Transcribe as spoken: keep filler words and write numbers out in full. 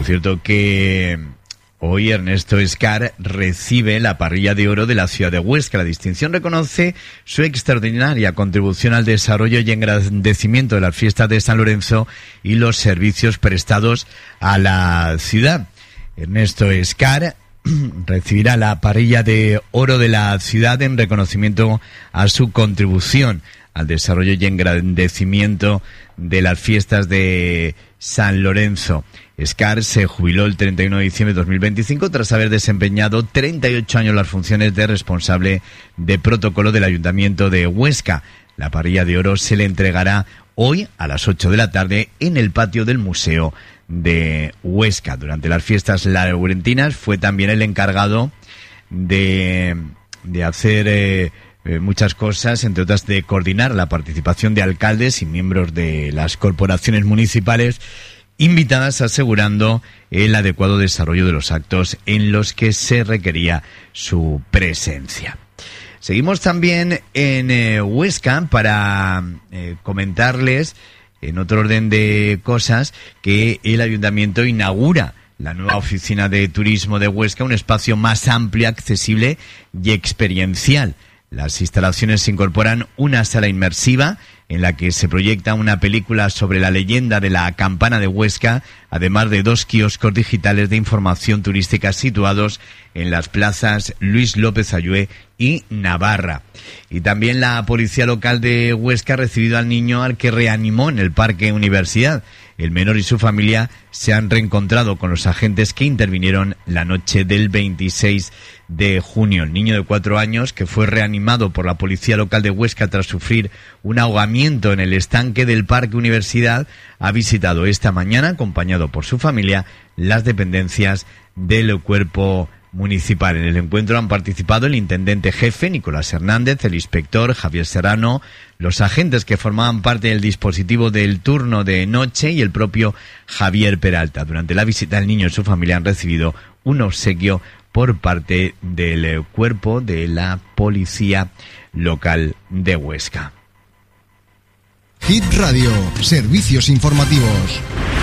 Por cierto que hoy Ernesto Escar recibe la parrilla de oro de la ciudad de Huesca. La distinción reconoce su extraordinaria contribución al desarrollo y engrandecimiento de las fiestas de San Lorenzo y los servicios prestados a la ciudad. Ernesto Escar recibirá la parrilla de oro de la ciudad en reconocimiento a su contribución al desarrollo y engrandecimiento de las fiestas de San Lorenzo. Escar se jubiló el treinta y uno de diciembre de dos mil veinticinco tras haber desempeñado treinta y ocho años las funciones de responsable de protocolo del Ayuntamiento de Huesca. La parrilla de oro se le entregará hoy a las ocho de la tarde en el patio del Museo de Huesca. Durante las fiestas laurentinas fue también el encargado de, de hacer eh, muchas cosas, entre otras de coordinar la participación de alcaldes y miembros de las corporaciones municipales invitadas, asegurando el adecuado desarrollo de los actos en los que se requería su presencia. Seguimos también en eh, Huesca para eh, comentarles, en otro orden de cosas, que el Ayuntamiento inaugura la nueva oficina de turismo de Huesca, un espacio más amplio, accesible y experiencial. Las instalaciones se incorporan una sala inmersiva en la que se proyecta una película sobre la leyenda de la campana de Huesca, además de dos kioscos digitales de información turística situados en las plazas Luis López Ayué y Navarra. Y también la policía local de Huesca ha recibido al niño al que reanimó en el Parque Universidad. El menor y su familia se han reencontrado con los agentes que intervinieron la noche del veintiséis de junio. El niño de cuatro años, que fue reanimado por la policía local de Huesca tras sufrir un ahogamiento en el estanque del Parque Universidad, ha visitado esta mañana, acompañado por su familia, las dependencias del cuerpo municipal. En el encuentro han participado el intendente jefe, Nicolás Hernández, el inspector Javier Serrano, los agentes que formaban parte del dispositivo del turno de noche y el propio Javier Peralta. Durante la visita, el niño y su familia han recibido un obsequio por parte del cuerpo de la policía local de Huesca. Hit Radio, servicios informativos.